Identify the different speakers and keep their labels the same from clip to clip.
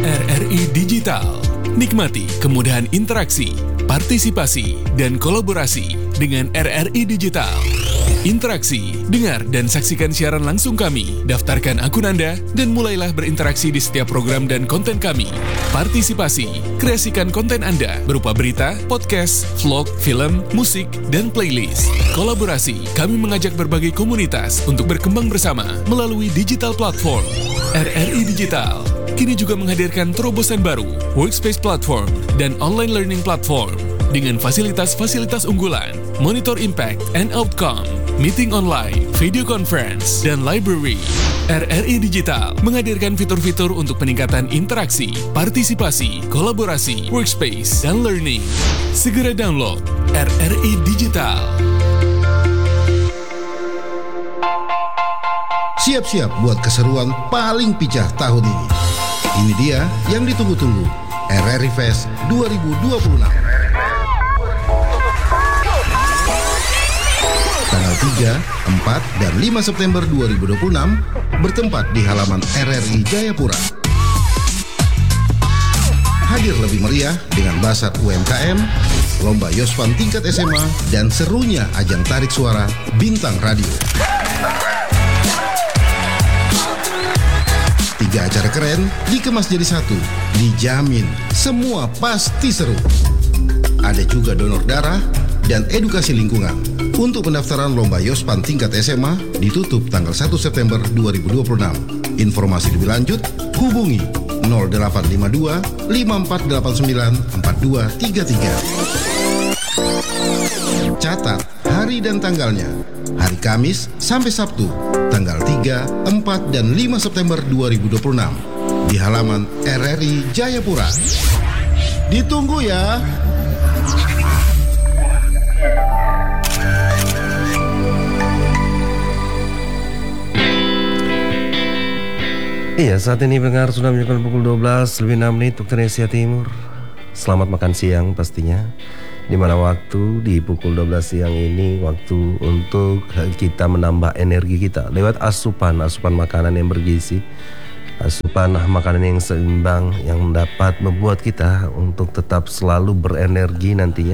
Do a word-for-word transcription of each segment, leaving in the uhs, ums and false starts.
Speaker 1: R R I Digital. Nikmati kemudahan interaksi, partisipasi, dan kolaborasi dengan R R I Digital. Interaksi, dengar dan saksikan siaran langsung kami, daftarkan akun Anda, dan mulailah berinteraksi di setiap program dan konten kami. Partisipasi, kreasikan konten Anda berupa berita, podcast, vlog, film, musik, dan playlist. Kolaborasi, kami mengajak berbagai komunitas untuk berkembang bersama melalui digital platform. R R I Digital kini juga menghadirkan terobosan baru, workspace platform, dan online learning platform dengan fasilitas-fasilitas unggulan, monitor impact and outcome, meeting online, video conference, dan library. R R I Digital menghadirkan fitur-fitur untuk peningkatan interaksi, partisipasi, kolaborasi, workspace, dan learning. Segera download R R I Digital.
Speaker 2: Siap-siap buat keseruan paling picah tahun ini. Ini dia yang ditunggu-tunggu, R R I Fest dua ribu dua puluh enam. Tanggal tiga, empat, dan lima September dua ribu dua puluh enam bertempat di halaman R R I Jayapura. Hadir lebih meriah dengan basar U M K M, lomba Yospan tingkat S M A, dan serunya ajang tarik suara Bintang Radio. Tiga acara keren dikemas jadi satu, dijamin semua pasti seru. Ada juga donor darah dan edukasi lingkungan. Untuk pendaftaran lomba Yospan tingkat S M A ditutup tanggal satu September dua ribu dua puluh enam. Informasi lebih lanjut hubungi nol delapan lima dua lima empat delapan sembilan empat dua tiga tiga. Catat hari dan tanggalnya. Hari Kamis sampai Sabtu, tanggal tiga, empat, dan lima September dua ribu dua puluh enam di halaman R R I Jayapura. Ditunggu ya.
Speaker 3: Iya, saat ini pendengar sudah menunjukkan pukul dua belas lebih enam menit waktu Indonesia Timur. Selamat makan siang pastinya. Di mana waktu di pukul dua belas siang ini waktu untuk kita menambah energi kita lewat asupan asupan makanan yang bergizi, asupan makanan yang seimbang yang dapat membuat kita untuk tetap selalu berenergi nantinya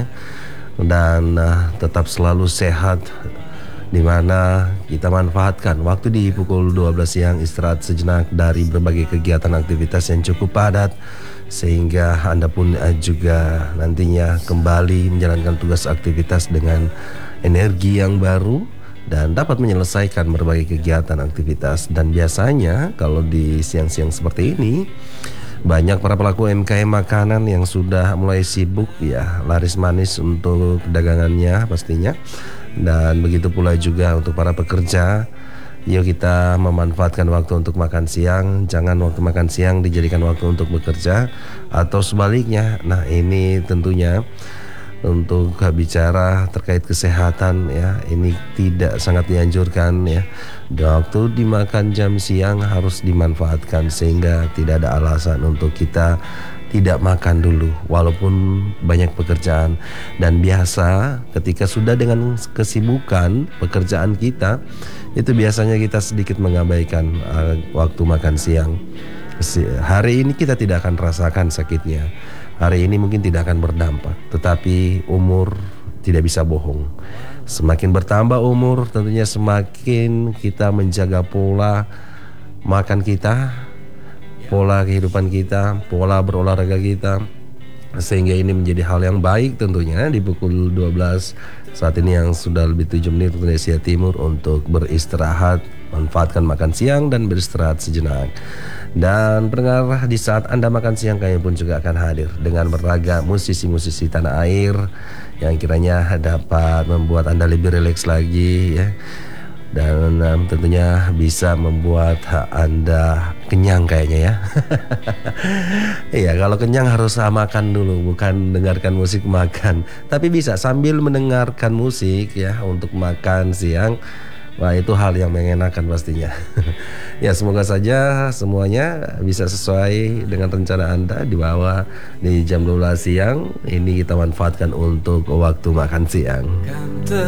Speaker 3: dan uh, tetap selalu sehat, di mana kita manfaatkan waktu di pukul dua belas siang istirahat sejenak dari berbagai kegiatan aktivitas yang cukup padat, sehingga Anda pun juga nantinya kembali menjalankan tugas aktivitas dengan energi yang baru dan dapat menyelesaikan berbagai kegiatan aktivitas. Dan biasanya kalau di siang-siang seperti ini banyak para pelaku U M K M makanan yang sudah mulai sibuk ya laris manis untuk dagangannya pastinya. Dan begitu pula juga untuk para pekerja. Yuk kita memanfaatkan waktu untuk makan siang. Jangan waktu makan siang dijadikan waktu untuk bekerja, atau sebaliknya. Nah ini tentunya untuk bicara terkait kesehatan ya, ini tidak sangat dianjurkan ya. Waktu dimakan jam siang harus dimanfaatkan sehingga tidak ada alasan untuk kita tidak makan dulu walaupun banyak pekerjaan. Dan biasa ketika sudah dengan kesibukan pekerjaan kita, itu biasanya kita sedikit mengabaikan uh, waktu makan siang. Hari ini kita tidak akan rasakan sakitnya, hari ini mungkin tidak akan berdampak, tetapi umur tidak bisa bohong. Semakin bertambah umur tentunya semakin kita menjaga pola makan kita, pola kehidupan kita, pola berolahraga kita, sehingga ini menjadi hal yang baik tentunya di pukul dua belas saat ini yang sudah lebih tujuh menit Indonesia Timur untuk beristirahat, manfaatkan makan siang dan beristirahat sejenak. Dan pendengar, di saat Anda makan siang kami pun juga akan hadir dengan beragam musisi-musisi tanah air yang kiranya dapat membuat Anda lebih rileks lagi ya. Dan um, tentunya bisa membuat Anda kenyang kayaknya ya. Iya, kalau kenyang harus makan dulu, bukan dengarkan musik makan. Tapi bisa sambil mendengarkan musik ya untuk makan siang. Wah, itu hal yang mengenakan pastinya. Ya, semoga saja semuanya bisa sesuai dengan rencana Anda di bawah di jam dua belas siang. Ini kita manfaatkan untuk waktu makan siang.